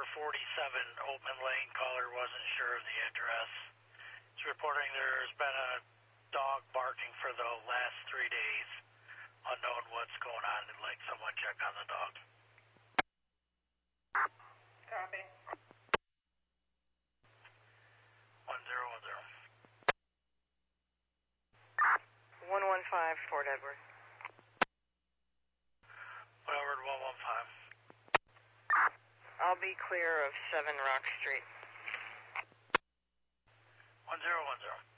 Oatman Lane. Caller wasn't sure of the address. It's reporting there's been a dog barking for the last 3 days. Unknown what's going on, and like someone check on the dog. Copy. 1010. 115, Fort Edward. Edward 115. I'll be clear of 7 Rock Street. 1010.